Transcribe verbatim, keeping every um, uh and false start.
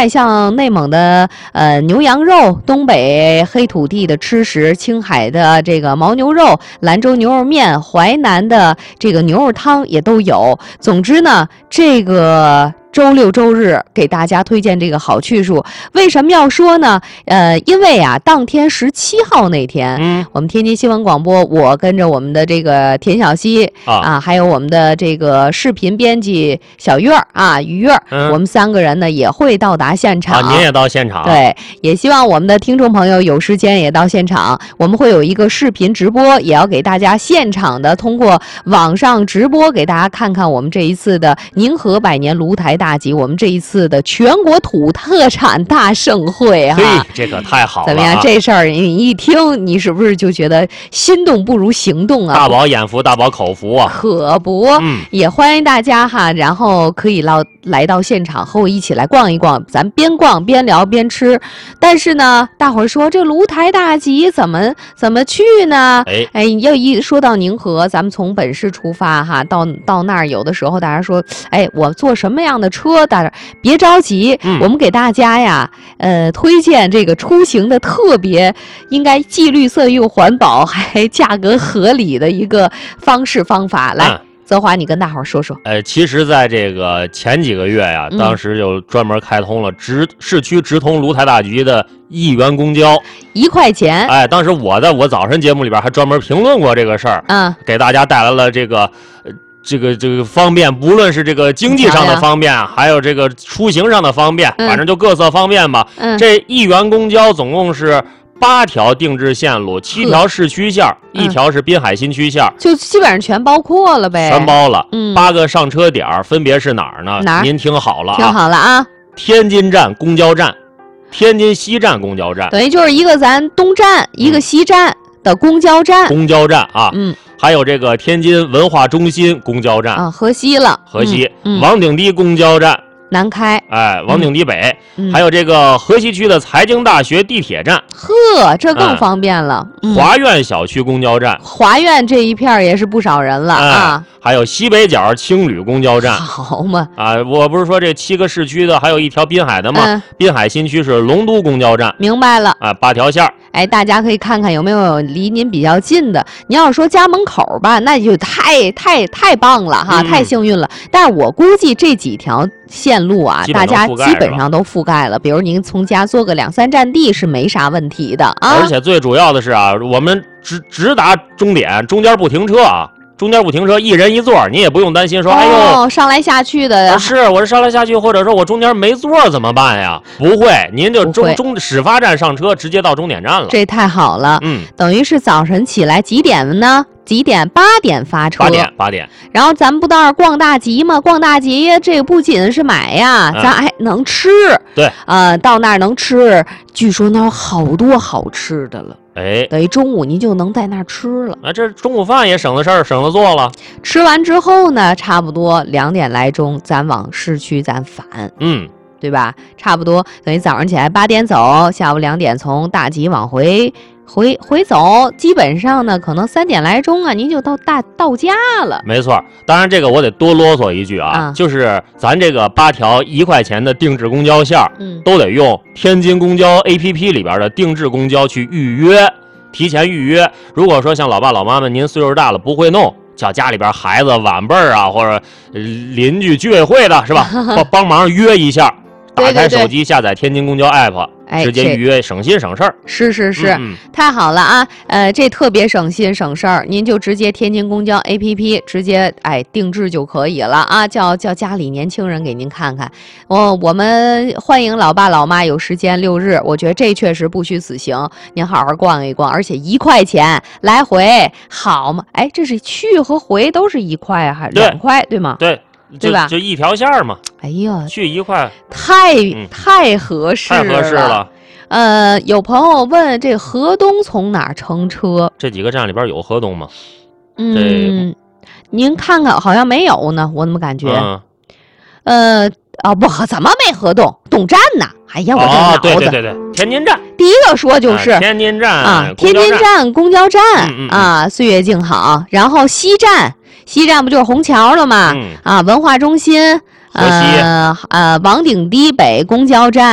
外，像内蒙的呃牛羊肉，东北黑土地的吃食，青海的这个牦牛肉，兰州牛肉面，淮南的这个牛肉汤也都有。总之呢，这个周六周日给大家推荐这个好去处，为什么要说呢？呃，因为啊，当天十七号那天， 嗯， 我们天津新闻广播，我跟着我们的这个田小希 啊, 啊，还有我们的这个视频编辑小月儿啊，于月儿、嗯，我们三个人呢也会到达现场。 啊，您也到现场？ 对，也希望我们的听众朋友有时间也到现场。我们会有一个视频直播，也要给大家现场的通过网上直播给大家看看我们这一次的宁河百年炉台大集，我们这一次的全国土特产大盛会哈、啊， 这可太好了！ 怎么样？这事儿你一听，你是不是就觉得心动不如行动啊？ 大饱眼福，大饱口福啊！ 可不， 嗯， 也欢迎大家哈，然后可以来来到现场和我一起来逛一逛，咱边逛边聊边吃。但是呢，大伙儿说这炉台大集怎么怎么去呢？ 哎哎，要一说到宁河，咱们从本市出发哈，到到那儿，有的时候大家说，哎，我坐什么样的车？大家别着急、 嗯， 我们给大家呀，呃，推荐这个出行的特别应该既绿色又环保，还价格合理的一个方式方法。来， 嗯、 泽华，你跟大伙儿说说。 呃，其实，在这个前几个月呀， 嗯、 当时就专门开通了直市区直通芦台大集的一元公交， 一块钱。 哎，当时我在我早晨节目里边还专门评论过这个事儿， 嗯， 给大家带来了这个。呃这个这个方便，不论是这个经济上的方便，还有这个出行上的方便， 嗯、 反正就各色方便吧。 嗯， 这一元公交总共是八条定制线路，七条市区线，一条是滨海新区线， 就基本上全包括了呗。 全包了。 嗯， 八个上车点分别是哪儿呢？ 哪儿？ 您听好了啊！ 听好了啊！ 天津站公交站，天津西站公交站， 等于就是一个咱东站，一个西站的公交站。 公交站啊， 嗯。 还有这个天津文化中心公交站啊，河西了， 河西、 嗯嗯、 王顶堤公交站南开， 哎，王顶堤北、 嗯， 还有这个河西区的财经大学地铁站， 呵，这更方便了。 哎嗯、华苑小区公交站， 华苑这一片也是不少人了、哎、啊。 还有西北角青旅公交站， 好嘛啊！我不是说这七个市区的，还有一条滨海的吗？ 嗯、 滨海新区是龙都公交站， 明白了啊，八条线。 哎，大家可以看看有没有离您比较近的。你要是说家门口吧，那就太太太棒了哈， 嗯、 太幸运了。但是我估计这几条线路啊，大家基本上都覆盖了。比如您从家坐个两三站地是没啥问题的啊。 而且最主要的是啊，我们直直达终点，中间不停车啊。中间不停车，一人一座，你也不用担心说， 哦、 哎呦， 上来下去的、 啊。是，我是上来下去，或者说我中间没座怎么办呀？不会，您就中中始发站上车，直接到终点站了。 这太好了， 嗯， 等于是早晨起来几点呢？几点？八点发车。 八点，八点。 然后咱们不到那儿逛大集吗？逛大集，这个不仅是买呀， 嗯、 咱还能吃。 对， 呃，到那儿能吃，据说那儿有好多好吃的了。 哎， 等于中午您就能在那儿吃了。 啊，这中午饭也省了事儿，省了做了。 吃完之后呢，差不多两点来钟，咱往市区咱返。 嗯。 对吧？差不多等于早上起来八点走，下午两点从大集往回回回走，基本上呢，可能三点来钟啊，您就到大到家了。 没错，当然这个我得多啰嗦一句啊， 啊就是咱这个八条一块钱的定制公交线， 嗯， 都得用天津公交 A P P 里边的定制公交去预约，提前预约。如果说像老爸老妈们您岁数大了不会弄，叫家里边孩子晚辈儿啊，或者邻居居委会的是吧，帮帮忙约一下。打开手机下载天津公交 app， 直接预约，省心省事儿。 是是是、 嗯， 太好了啊！呃，这特别省心省事儿，您就直接天津公交 A P P 直接哎定制就可以了啊！叫叫家里年轻人给您看看。哦，我们欢迎老爸老妈有时间六日，我觉得这确实不虚此行，您好好逛一逛，而且一块钱来回，好嘛？哎，这是去和回都是一块还是两块对吗？ 对。 对吧？ 就一条线嘛。 哎呀， 去一块， 太、 嗯、 太合适了， 太合适了。 呃，有朋友问这河东从哪儿乘车？ 这几个站里边有河东吗？ 嗯，您看看，好像没有呢，我怎么感觉？ 嗯、 呃，哦不，怎么没河东？东站呢？哎呀，我这脑子、 哦，对对对对，天津站。 第一个说就是、 啊、天津站啊，天津站公交站、 嗯嗯、 啊，岁月静好。然后西站。西站不就是虹桥了吗？ 嗯、 啊，文化中心， 河西， 呃呃，王顶堤北公交站。